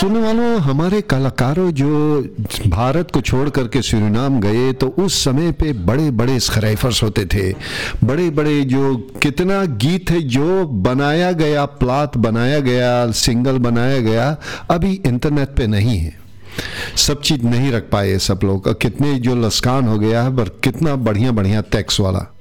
सुनने वालों, हमारे कलाकारों जो भारत को छोड़ करके सूरीनाम गए तो उस समय पे बड़े बड़े स्क्राइफर्स होते थे, बड़े बड़े जो कितना गीत है जो बनाया गया, प्लाट बनाया गया, सिंगल बनाया गया, अभी इंटरनेट पे नहीं है। सब चीज नहीं रख पाए सब लोग, कितने जो लस्कान हो गया है, पर कितना बढ़िया बढ़िया टैक्स वाला।